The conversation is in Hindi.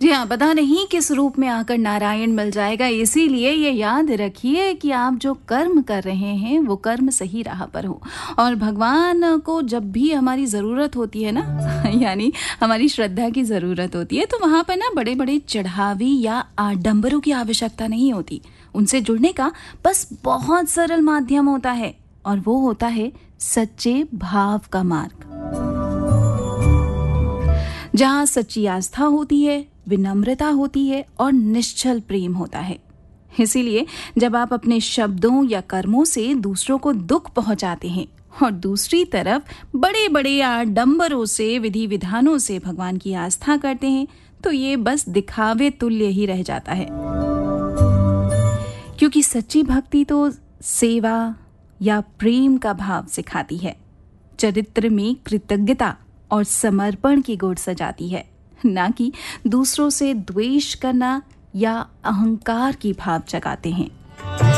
जी हाँ, पता नहीं किस रूप में आकर नारायण मिल जाएगा, इसीलिए ये याद रखिए कि आप जो कर्म कर रहे हैं वो कर्म सही राह पर हो। और भगवान को जब भी हमारी ज़रूरत होती है ना यानी हमारी श्रद्धा की ज़रूरत होती है, तो वहाँ पर ना बड़े बड़े चढ़ावे या आडंबरों की आवश्यकता नहीं होती। उनसे जुड़ने का बस बहुत सरल माध्यम होता है, और वो होता है सच्चे भाव का मार्ग, जहाँ सच्ची आस्था होती है, विनम्रता होती है और निश्चल प्रेम होता है। इसीलिए जब आप अपने शब्दों या कर्मों से दूसरों को दुख पहुंचाते हैं और दूसरी तरफ बड़े बड़े आडंबरों से, विधि विधानों से भगवान की आस्था करते हैं, तो ये बस दिखावे तुल्य ही रह जाता है। क्योंकि सच्ची भक्ति तो सेवा या प्रेम का भाव सिखाती है, चरित्र में कृतज्ञता और समर्पण की गोड़ सजाती है, ना कि दूसरों से द्वेष करना या अहंकार की भाव जगाते हैं।